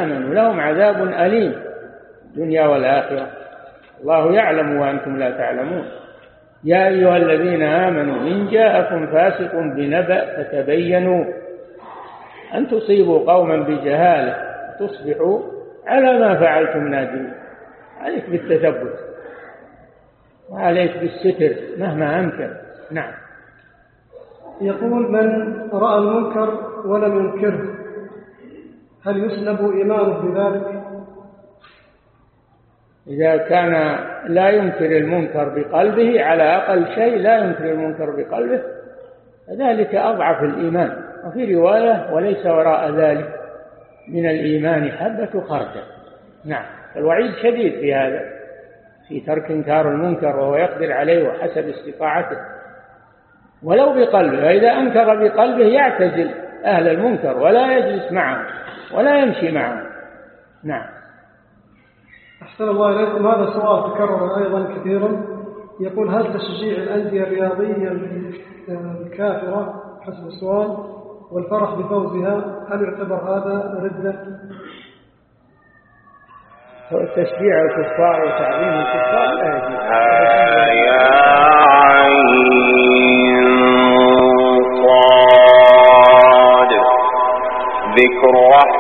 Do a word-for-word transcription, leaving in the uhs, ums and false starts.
آمنوا لهم عذاب أليم الدنيا والآخرة الله يعلم وأنتم لا تعلمون. يا أيها الذين آمنوا إن جاءكم فاسق بنبأ فتبينوا أن تصيبوا قوما بجهالة تصبحوا على ما فعلتم نادمين. عليك بالتثبت وعليك بالستر مهما أمكن. نعم. يقول من رأى المنكر ولم ينكره هل يسلب إيمانه بذلك؟ إذا كان لا ينكر المنكر بقلبه على أقل شيء لا ينكر المنكر بقلبه ذلك أضعف الإيمان. وفي رواية وليس وراء ذلك من الإيمان حبة خردل. نعم. الوعيد شديد في هذا في ترك إنكار المنكر وهو يقدر عليه وحسب استطاعته ولو بقلبه. وإذا أنكر بقلبه يعتزل أهل المنكر ولا يجلس معهم ولا يمشي معهم. نعم. أحسن الله إليكم. هذا سؤال تكرر أيضا كثيرا. يقول هل تشجيع الأندية الرياضية الكافرة حسب السؤال والفرح بفوزها هل يعتبر هذا ردة؟ تشجيع الكفار وتعظيم الكفار لا يجوز. يا عين صاد ذكر